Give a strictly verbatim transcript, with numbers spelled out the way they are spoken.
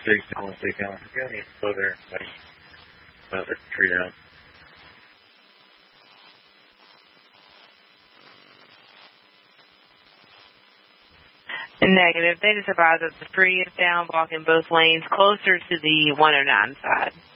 take down, take down. You don't need to go there. Like, another tree out. Negative. They just advised that the tree is down, blocking both lanes closer to the one oh nine side.